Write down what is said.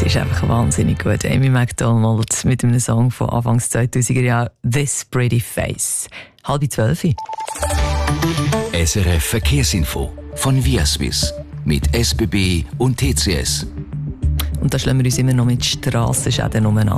Sie ist einfach wahnsinnig gut. Amy Macdonald mit einem Song von Anfangs 2000er Jahren, «This Pretty Face». 11:30. SRF Verkehrsinfo von Viaswiss mit SBB und TCS. Und da schlagen wir uns immer noch mit Strassenschäden umeinander.